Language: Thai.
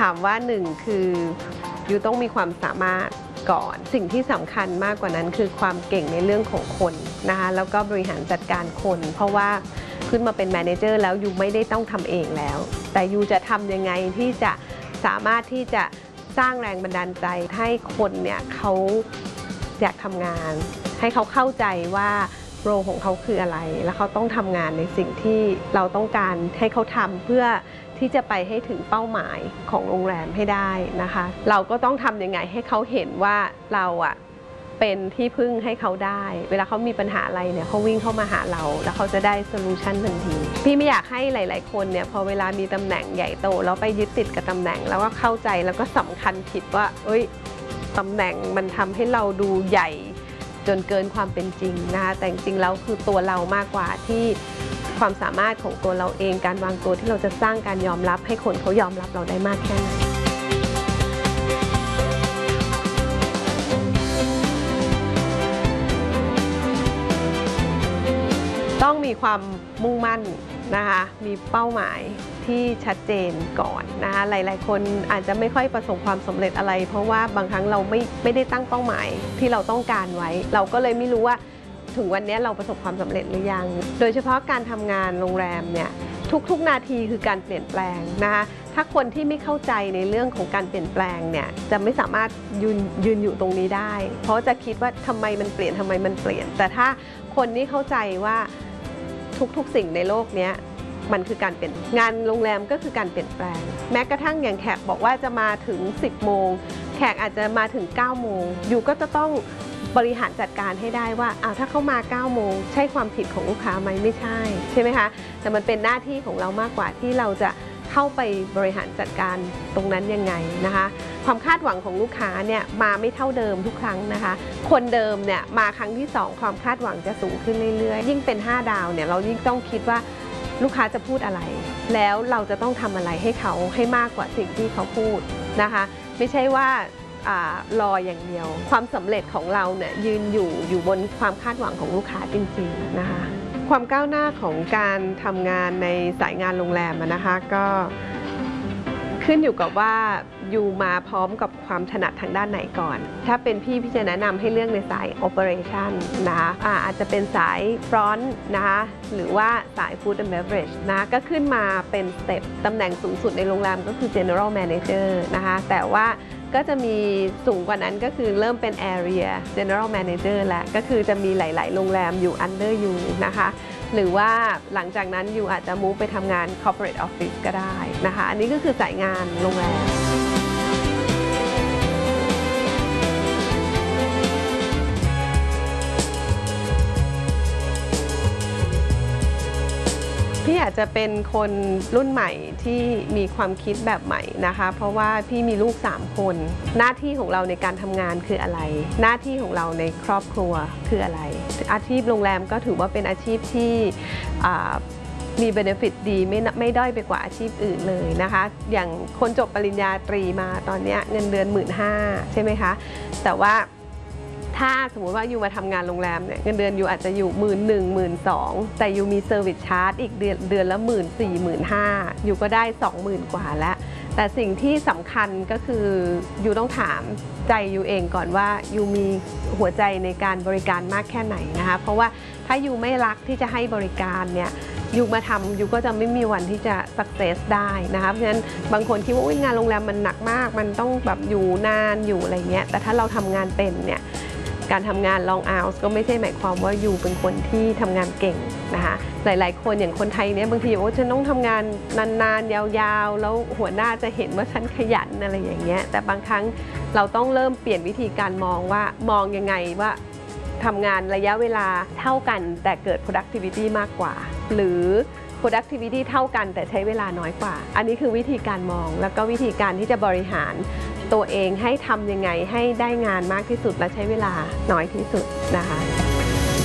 ามว่าหนึ่งคือยูต้องมีความสามารถก่อนสิ่งที่สำคัญมากกว่านั้นคือความเก่งในเรื่องของคนนะคะแล้วก็บริหารจัดการคนเพราะว่าขึ้นมาเป็นแมเนเจอร์แล้วยูไม่ได้ต้องทำเองแล้วแต่ยูจะทำยังไงที่จะสามารถที่จะสร้างแรงบันดาลใจให้คนเนี่ยเขาอยากทำงานให้เขาเข้าใจว่าโรของเขาคืออะไรแล้วเขาต้องทำงานในสิ่งที่เราต้องการให้เขาทำเพื่อที่จะไปให้ถึงเป้าหมายของโรงแรมให้ได้นะคะเราก็ต้องทำยังไงให้เขาเห็นว่าเราเป็นที่พึ่งให้เขาได้เวลาเขามีปัญหาอะไรเนี่ยเขาวิ่งเข้ามาหาเราแล้วเขาจะได้โซลูชันทันทีพี่ไม่อยากให้หลายๆคนเนี่ยพอเวลามีตำแหน่งใหญ่โตแล้วไปยึดติดกับตำแหน่งแล้วก็เข้าใจแล้วก็สำคัญผิดว่าตำแหน่งมันทำให้เราดูใหญ่จนเกินความเป็นจริงนะคะแต่จริงๆแล้วคือตัวเรามากกว่าที่ความสามารถของตัวเราเองการวางตัวที่เราจะสร้างการยอมรับให้คนเขายอมรับเราได้มากแค่ไหนต้องมีความมุ่งมั่นนะคะมีเป้าหมายที่ชัดเจนก่อนนะคะหลายๆคนอาจจะไม่ค่อยประสบความสำเร็จอะไรเพราะว่าบางครั้งเราไม่ได้ตั้งเป้าหมายที่เราต้องการไว้เราก็เลยไม่รู้ว่าถึงวันนี้เราประสบความสำเร็จหรือยังโดยเฉพาะการทำงานโรงแรมเนี่ยทุกนาทีคือการเปลี่ยนแปลงนะคะถ้าคนที่ไม่เข้าใจในเรื่องของการเปลี่ยนแปลงเนี่ยจะไม่สามารถยืนอยู่ตรงนี้ได้เพราะจะคิดว่าทำไมมันเปลี่ยนแต่ถ้าคนที่เข้าใจว่าทุกสิ่งในโลกนี้มันคือการเปลี่ยนงานโรงแรมก็คือการเปลี่ยนแปลงแม้กระทั่งอย่างแขกบอกว่าจะมาถึง10 โมงแขกอาจจะมาถึง9 โมงอยู่ก็จะต้องบริหารจัดการให้ได้ว่าถ้าเขามา9 โมงใช่ความผิดของลูกค้าไหมไม่ใช่ไหมคะแต่มันเป็นหน้าที่ของเรามากกว่าที่เราจะเข้าไปบริหารจัดการตรงนั้นยังไงนะคะความคาดหวังของลูกค้าเนี่ยมาไม่เท่าเดิมทุกครั้งนะคะคนเดิมเนี่ยมาครั้งที่2ความคาดหวังจะสูงขึ้นเรื่อยๆยิ่งเป็น5 ดาวเนี่ยเรายิ่งต้องคิดว่าลูกค้าจะพูดอะไรแล้วเราจะต้องทำอะไรให้เขาให้มากกว่าสิ่งที่เขาพูดนะคะไม่ใช่ว่ารออย่างเดียวความสำเร็จของเราเนี่ยยืนอยู่บนความคาดหวังของลูกค้าจริงๆนะคะความก้าวหน้าของการทำงานในสายงานโรงแรมนะคะก็ขึ้นอยู่กับว่าอยู่มาพร้อมกับความถนัดทางด้านไหนก่อนถ้าเป็นพี่จะแนะนำให้เลือกในสาย Operation นะคะอาจจะเป็นสาย Front นะคะหรือว่าสาย Food and Beverage นะก็ขึ้นมาเป็นสเต็ปตำแหน่งสูงสุดในโรงแรมก็คือ General Manager นะคะแต่ว่าก็จะมีสูงกว่านั้นก็คือเริ่มเป็น Area General Manager แล้วก็คือจะมีหลายๆโรงแรมอยู่ Under อยู่นะคะหรือว่าหลังจากนั้นอยู่อาจจะ move ไปทำงาน Corporate Office ก็ได้นะคะอันนี้ก็คือสายงานโรงแรมพี่อาจจะเป็นคนรุ่นใหม่ที่มีความคิดแบบใหม่นะคะเพราะว่าพี่มีลูก3 คนหน้าที่ของเราในการทำงานคืออะไรหน้าที่ของเราในครอบครัวคืออะไรอาชีพโรงแรมก็ถือว่าเป็นอาชีพที่มีเบเนฟิตดีไม่ด้อยไปกว่าอาชีพอื่นเลยนะคะอย่างคนจบปริญญาตรีมาตอนนี้เงินเดือน15,000ใช่ไหมคะแต่ว่าถ้าสมมุติว่าอยู่มาทำงานโรงแรมเนี่ยเงินเดือนอยู่อาจจะอยู่11,000 12,000แต่อยู่มีเซอร์วิสชาร์จอีกเดือนละ14,000 15,000อยู่ก็ได้ 20,000 กว่าแล้วแต่สิ่งที่สำคัญก็คืออยู่ต้องถามใจอยู่เองก่อนว่าอยู่มีหัวใจในการบริการมากแค่ไหนนะคะเพราะว่าถ้าอยู่ไม่รักที่จะให้บริการเนี่ยอยู่มาทำอยู่ก็จะไม่มีวันที่จะ success ได้นะคะเพราะฉะนั้นบางคนคิดว่างานโรงแรมมันหนักมากมันต้องแบบอยู่นานอยู่อะไรเงี้ยแต่ถ้าเราทำงานเป็นเนี่ยการทำงาน long hours ก็ไม่ใช่หมายความว่าอยู่เป็นคนที่ทำงานเก่งนะคะหลายๆคนอย่างคนไทยเนี่ยบางทีฉันต้องทำงานนานๆยาวๆแล้วหัวหน้าจะเห็นว่าฉันขยันอะไรอย่างเงี้ยแต่บางครั้งเราต้องเริ่มเปลี่ยนวิธีการมองว่ามองยังไงว่าทำงานระยะเวลาเท่ากันแต่เกิด productivity มากกว่าหรือ productivity เท่ากันแต่ใช้เวลาน้อยกว่าอันนี้คือวิธีการมองแล้วก็วิธีการที่จะบริหารตัวเองให้ทำยังไงให้ได้งานมากที่สุดและใช้เวลาน้อยที่สุดนะคะ